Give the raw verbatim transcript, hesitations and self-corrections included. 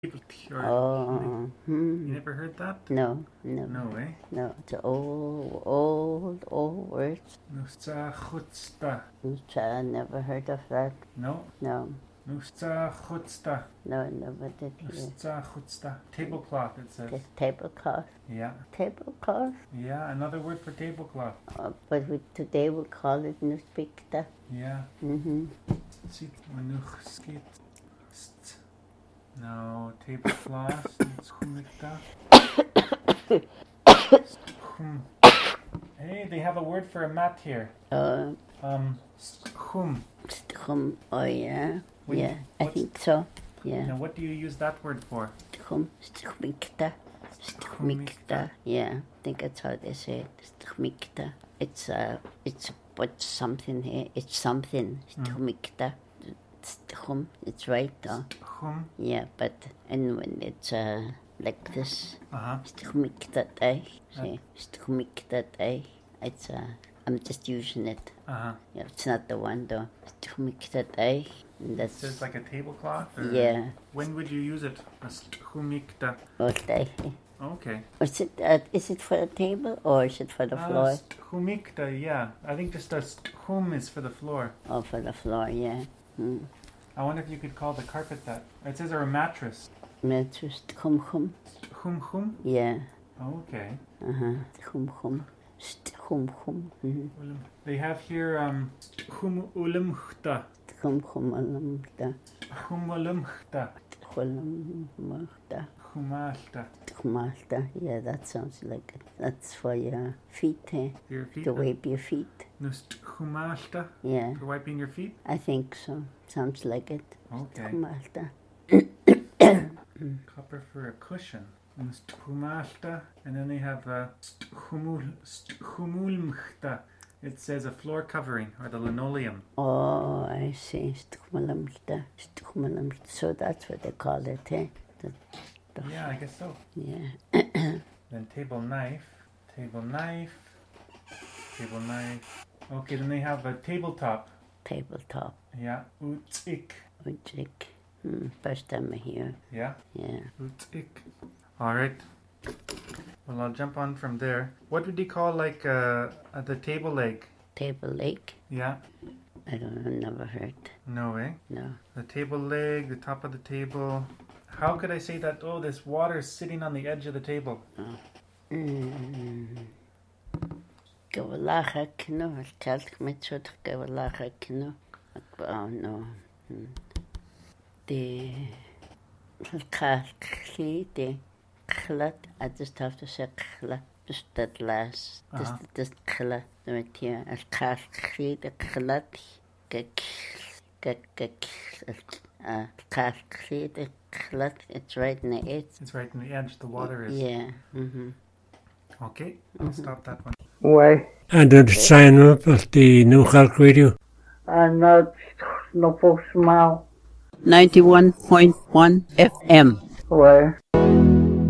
Or, Oh, hmm. You never heard that? No, no. No, eh? No, it's an old, old, old word. Nusta chutsta. I never heard of that. No? No, Nusta chutsta. no, never did hear. Nusta chutsta. Tablecloth, it says. Just tablecloth. Yeah. Tablecloth? Yeah, another word for tablecloth. Uh, but we, today we call it nuspikta. Yeah. Mm-hmm. Sit manuch skit. St. No, tablecloth. It's humikta. Hum. Hey, they have a word for a mat here. Uh, Um, hum. Hum, oh yeah. When- Yeah, I what's- think so. Yeah. Now, what do you use that word for? Hum, stukmikta. Stukmikta. Yeah, I think that's how they say it. Stukmikta. It's uh, it's but something here. It's something. Stukmikta. Stum. It's right though. Hum. Yeah, but and when it's uh like this, Uh-huh. stukmikta. See, stukmikta. It's uh, I'm just using it. Uh-huh. Yeah, it's not the one though. Stukmikta. That's So it's like a tablecloth? Or yeah. When would you use it? A humikta. Okay. Okay. Is it uh, is it for the table or is it for the floor? Humikta, yeah. I think just a hum is for the floor. Oh, for the floor, yeah. Hmm. I wonder if you could call the carpet that. It says or a mattress. Mattress, hum hum. Hum hum? Yeah. Okay. Uh huh. Hum hum. Hum hum. Mhm. They have here um hum ulimchta. Hum hum alamda. Hum ulimchta. Hulamda. Humalta. Humalda. Yeah, that sounds like it. That's for your feet, eh? Your feet. To wipe your feet. Nust humalta. Yeah, For wiping your feet? I think so. Sounds like it. Okay. Humalda. Copper for a cushion. Nust humalta. And then they have uh, humul humulmchta. It says a floor covering or the linoleum. Oh, I see. Stukmalamda. Stukmalamda. So that's what they call it, eh? The, the Yeah, I guess so. Yeah. Then table knife, table knife, table knife. Okay, then they have a tabletop. Tabletop. Yeah, utsik. Ujik. Hmm. First time I hear. Yeah, Yeah. utsik. All right. Well, I'll jump on from there. What would you call like uh, uh, the table leg? Table leg. Yeah. I don't know. Never heard. No way. No. The table leg, the top of the table. How could I say that? Oh, this water is sitting on the edge of the table. Gawalacha kino. Telt met zo te gawalacha kino. Oh no. The kalkli the klat. I just have to say klat. Just that last. Just Uh-huh. just klat. Right here. Al kalkli the klat. Gek gek gek. Uh, kalkli the klat. It's right in the edge. It's right in the edge. The water is. Yeah. Mm-hmm. Okay, I'll stop that one. Why? And then sign up at the New Calc Radio. I'm not no for smile. ninety-one point one F M. Why?